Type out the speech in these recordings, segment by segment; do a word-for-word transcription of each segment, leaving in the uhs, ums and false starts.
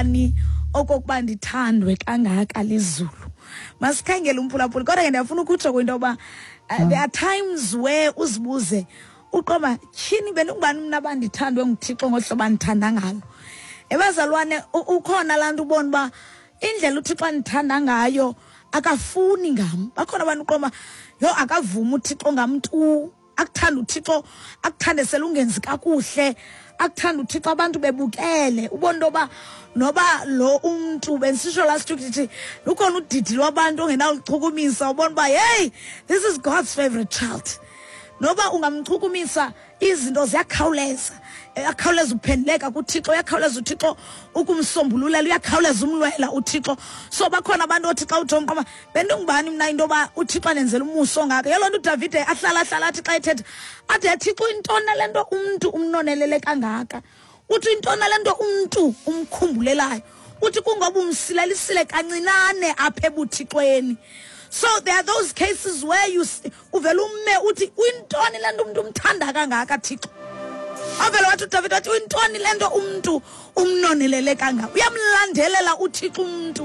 ngubani okokuba ndithandwe kangaka lizulu. Masikhangele umphulaphuli kodwa ndiyafuna ukutsho kwinto yoba uh, there are times where uzibuze uqoba tyhini bendingubani mina bandithandwe nguThixo ngohlobo andithanda ngalo. Ebazalwane ukhona laa nto ubona uba indlela uThixo andithanda ngayo akafuni ngam. Bakhona abantu uqoma yo akavuma uThixo ngamntu, akuthanda uThixo akuthande selungenzi kakuhle, akuthanda uThixo abantu bebukele. Ubona into yoba noba lo umntu bensisho last week ndithi lukhona udidi lwabantu ongenawuchukumisa ubona uba hey, this is God's favorite child. Noba ungamchukumisa izinto ziyakhawuleza, uyakhawuleza uphenduleka kuThixo, uyakhawuleza uThixo ukumsombululela, uyakhawuleza umlwela uThixo. So bakhona abantu othi xa uthi umqoma bendingubani mina into yoba uThixo anenzela umuso ngaka. Yiloo nto uDavide ahlala ahlala athi xa ethetha athi Thixo intoni le nto umntu umnonelele kangaka, uthi intoni le nto umntu umkhumbulelayo, uthi kungoba umsilelisile kancinane apha ebuthixweni. So there are those cases where you uvela umme uthi uyintoni le nto umuntu umthanda kangaka Thixo. Avela wathi uDavide wathi uyintoni le nto umuntu umnonelele kangaka. Uyamlandelela uThixo umuntu.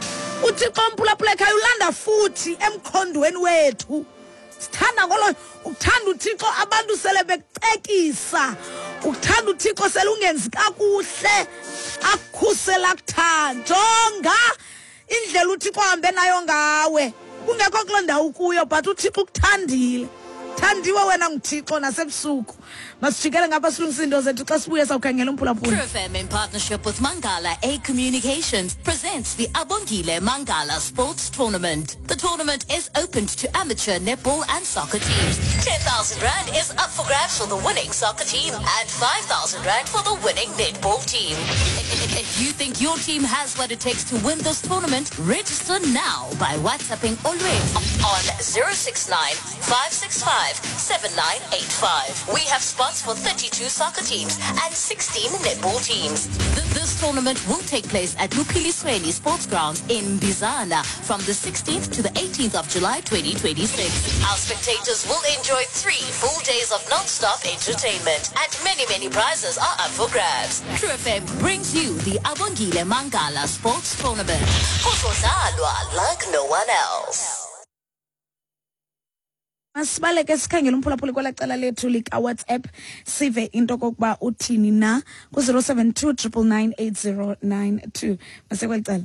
uThixo mphulaphula ekhaya ulanda futhi emkhondweni wethu. Sithanda ngolo ukuthanda uThixo abantu sele becekisa. Ukuthanda uThixo selungenzi kakuhle akukhusela kuthanda. Jonga indlela uThixo ahambe nayo ngawe. Kungekho kule ndawo ukuyo but uThixo ukuthandile. Thandiwe wena nguThixo nasebusuku. Masijikele ngapha silungisa into zethu xa sibuye sawukhangela umphulaphula. True F M in partnership with Mangala A Communications presents the Abongile Mangala Sports Tournament. The tournament is open to amateur netball and soccer teams. ten thousand rand is up for grabs for the winning soccer team and five thousand rand for the winning netball team. If you think your team has what it takes to win this tournament, register now by WhatsApping Olwet on zero six nine, five six five, seven nine eight five. We have spots for thirty-two soccer teams and sixteen netball teams. Th this tournament will take place at Lupili Sweli Sports Grounds in Bizana from the sixteenth to the eighteenth of July twenty twenty-six. Our spectators will enjoy three full days of non-stop entertainment and many, many prizes are up for grabs. True F M brings you the Abongile Mangala Sports Tournament. Kuzodlalwa like no one else. Asibaleke sikhangela umphulaphuli kwela cala lethu lika WhatsApp sive into kokuba uthini na ku zero seven two nine nine eight zero nine two. Masekwecala.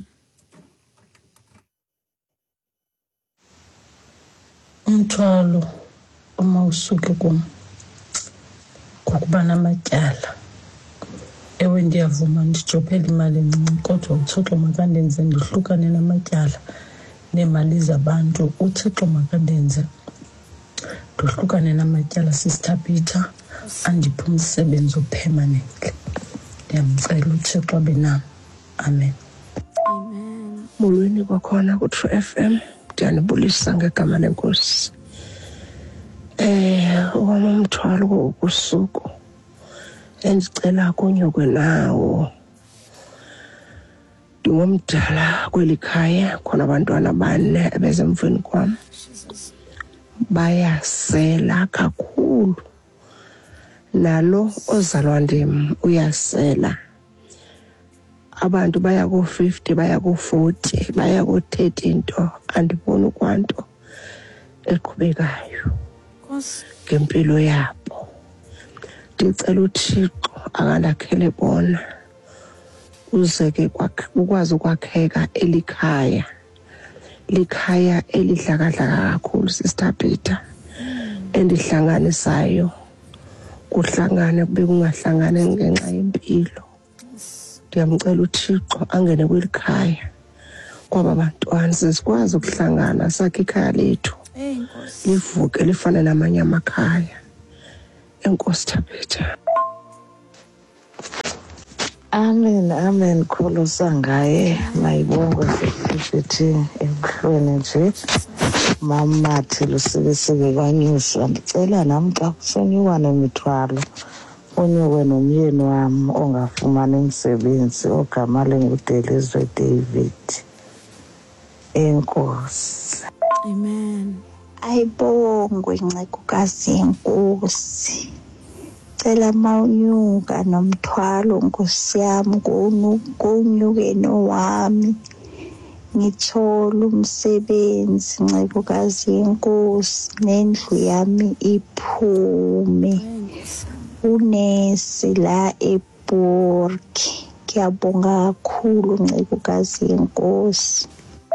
Umthwalo uma usuke kum ngokuba namatyala. Ewe ndiyavuma ndijophela imali encinci kodwa uThixo makandenze ndihlukane namatyala nemali zabantu. uThixo makandenze ndohlukane namatyala. Sister Peter andiphe umsebenzi opermanent. Ndiyamcela uThixo abe nami. Amen. Amen. Molweni kwakhona ku True F M. Ndiyanibulisa ngegama lenkosi. Eh owam umthwalo kusuku endicela kunyokwe nawo. Ndingomdala kweli khaya khona abantwana bane bezemfweni kwam. Bayasela kakhulu. Nalo ozalwa ndim uyasela. Abantu baya ku fifty baya ku forty baya ku thirty into andiboni kwanto eqhubekayo ngempilo yabo. Ndicela uThixo akandakhele bona uze ke ukwazi ukwakheka elikhaya. Likhaya elidlakadlaka kakhulu Sister Peter endihlanganisayo kuhlangane kube kungahlangane ngenxa yempilo. Ndiyamcela uThixo angene kwelikhaya kwaba bantwana sikwazi ukuhlangana sakhe ikhaya lethu livuke lifana namanye amakhaya. Enkosi Peter. Amen, amen. Khulusa ngaye mayibongwe sithi emhlweni nje mamathi lusebeseke kwanyuswa. Ndicela nami xa kushonyiwa nemithwalo onyokwe nomyeni wami ongafumani umsebenzi ogama lenguDelizwe David. Enkosi. Amen. Ayibongwe incekukazi yenkosi. ndicela mawunyuka nomthwalo nkosi yami konyuke nowami ngithola umsebenzi ncekukazi yenkosi nendlu yami iphume unesi la eBorki. Ngiyabonga kakhulu ncekukazi yenkosi.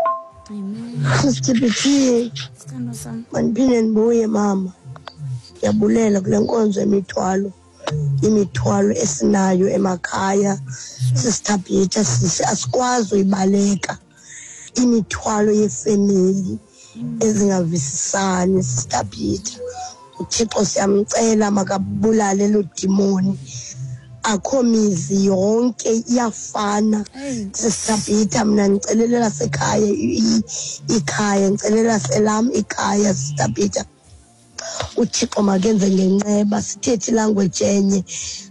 Sister Betty, mandiphinde ndibuye mama. Yabulela kule nkonzo yemithwalo imithwalo esinayo emakhaya. Sister Betty sisi asikwazi uyibaleka imithwalo yefamily ezingavisisani. Sister Betty uThixo siyamcela makabulale lo demoni. Akho mizi yonke iyafana. Sister Betty mina ngicelelela sekhaya ikhaya ngicelelela selam ikhaya. Sister Betty uThixo makenze ngenceba sithethe language enye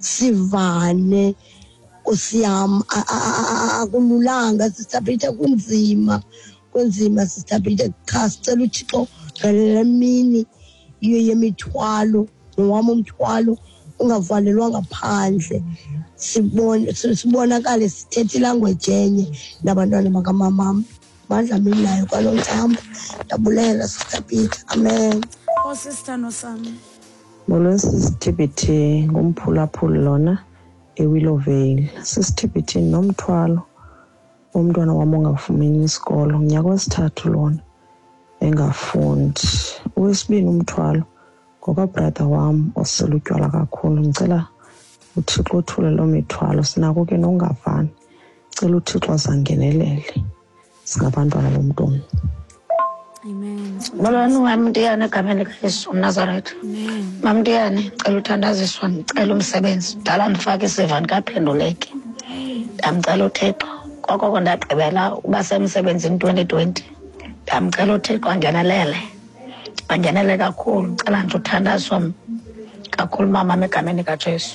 sivane usiyam akululanga. Sister Betty kunzima kunzima. Sister Betty cha sicela uThixo ngelemini iyo yemithwalo nowami umthwalo ungavalelwa ngaphandle sibone sibonakale sithethe language enye nabantwana bakamama badlamini nayo kwalontambo. Ndabulela Sister Betty. Amen. Oh sister Nosami. Molo Sister Betty ngumphulaphuli lona eWillowvale. Sister Betty nomthwalo umntwana wami ongafumeni isikolo ngiyaka wesithathu lona engafundi. Owesibini umthwalo ngoba brother wami osela utywala kakhulu. Ngicela uThixo uthule lo mithwalo sinako ke nongavani. Ngicela uThixo azangenelele singabantwana bomntwana. Amen. Molweni wami Ndiyane egameni likaYesu uNazaretha. Mama Ndiyane ngicela uthandaziswa ngicela umsebenzi. Dala ndifake isivani kaphenduleke. Ndamcela uThixo kokoko ndagqibela uba semsebenzini twenty twenty. Ndamcela uThixo angenelele. Angenele kakhulu ngicela nje uthandazwa kakhulu mama egameni likaJesu.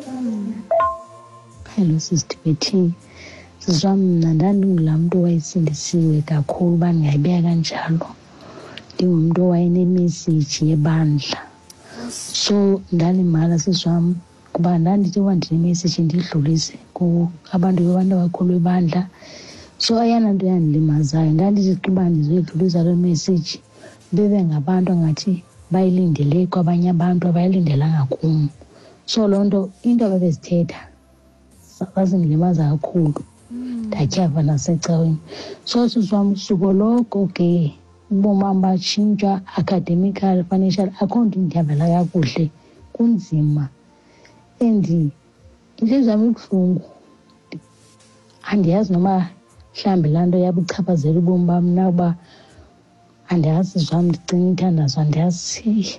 Hello Sister Betty. Sizwami mna ndandingulaa mntu wayesindisiwe kakhulu uba ndingayibeka kanjalo. Ndingumuntu owayenemeseyiji yebandla. So ndalimala sizwami kuba ndandithi uba ndinemeseyiji ndidlulise abantu bebantu abakhulu bebandla. So ayana nto yandilimazayo ndandithi xuba ndizoyidlulisa loo meseyiji bebe ngabantu ngathi bayilindele kwabanye abantu abayilindelanga kum. So loo nto into ababezithetha bazindilimaza kakhulu. Ndatyhava nasecaweni. So sizwami suko loko ke ubomam batshintsha academical financial akho nto ndihambela kakuhle kunzima. And intliziyo yam ibuhlungu andiyazi noma mhlawumbi laa nto yabuchaphazela ubomi bam na uba andiyazi zwam ndicinga ithandazo andiyazi.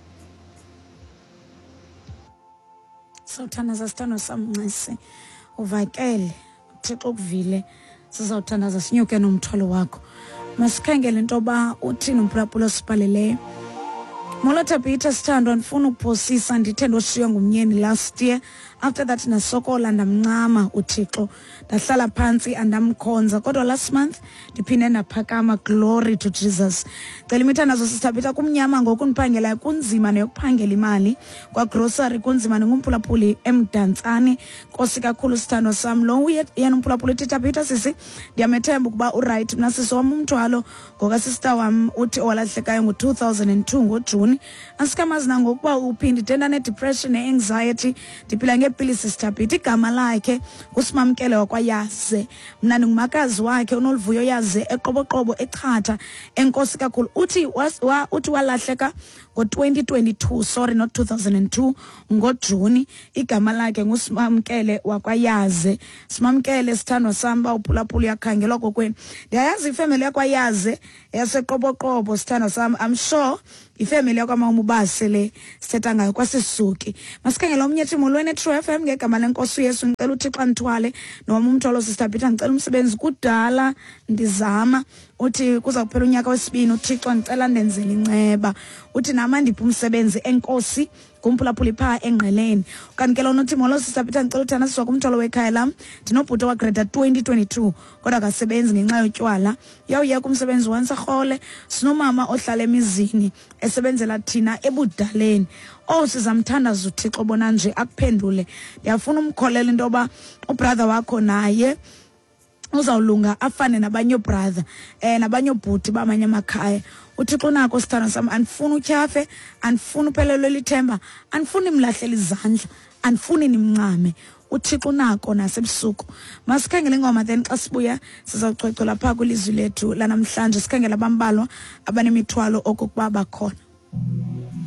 Sawuthandaza sithando samncisi uvakele uThixo ukuvile sizawuthandaza sinyuke nomthwalo wakho. Masikhangele into yoba uthini umphulaphula osibhaleleyo. Molota Peter sithando andifuna ukuphosisa ndithe ndoshiywa ngumyeni last year. After that nasokola ndamncama uThixo ndahlala phansi andamkhonza kodwa last month ndiphinde ndaphakama. Glory to Jesus. Cela imithandazo Sister Peter kumnyama ngoku ndiphangela kunzima neyokuphangela imali kwa grocery kunzima ningumphulaphuli emdantsane. Nkosi kakhulu sithando sam lo yena umphulaphuli Tita Peter sisi ndiyamethemba ukuba uright mna sisi wam umthwalo ngoka sister wam uthi owalahlekayo ngo two thousand two ngoJuni asikamazi ngokuba uphindi tenda ne depression ne anxiety ndiphila ngepilisi Sister Betty. Igama lakhe nguSimamkele wakwaYaze mna ndingumakazi wakhe uNoluvuyo Yaze eqoboqobo echatha. Enkosi kakhulu uthi wa uthi walahleka ngo twenty twenty-two sorry not two thousand two ngoJuni. Igama lakhe nguSimamkele wakwaYaze. Simamkele sithandwa samba uphulaphula yakhangelwa kokweni. Ndiyayazi ifamily yakwaYaze yaseqoboqobo sithandwa sam. I'm sure ifamily yakwamama ubasele sithetha ngayo kwasisuki. Masikhangela omnye ethi molweni True F M ngegama lenkosi uYesu ngicela uThixo andithwale noma umthwalo Sister Peter ngicela umsebenzi kudala ndizama. Uthi kuza kuphela unyaka wesibini uThixo ngicela ndenzele inceba. Uthi nama ndiphi umsebenzi enkosi kumphulaphuli pha engqeleni kanti ke lona uthi molo Sister Peter ngicela uthanda siswa kumtholo wekhaya lam ndinobhuti wa grade twenty twenty-two kodwa akasebenzi ngenxa yotywala yawuyeka umsebenzi wansarhole sinomama ohlala emizini esebenzela thina ebudaleni oh sizamthanda uThixo bona nje akuphendule ndiyafuna umkholela into yoba ubrother wakho naye uzawulunga afane nabanye brother eh nabanye bhuti bamanye amakhaya uThixo nako sithando sam andifuna utyhafe andifuna uphelelwe lithemba andifuni imlahlela izandla andifuni nimncame uThixo nako nasebusuku masikhangele ingoma then xa sibuya sizawucocela pha kwilizwi lethu lanamhlanje sikhangela abambalwa abanemithwalo okokuba bakhona.